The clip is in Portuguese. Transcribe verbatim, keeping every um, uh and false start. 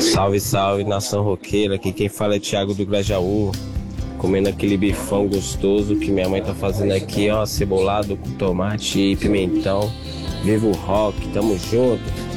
Salve, salve, nação roqueira. Aqui quem fala é Thiago do Grajaú. Comendo aquele bifão gostoso que minha mãe tá fazendo aqui, ó, cebolado com tomate e pimentão. Viva o rock, tamo junto.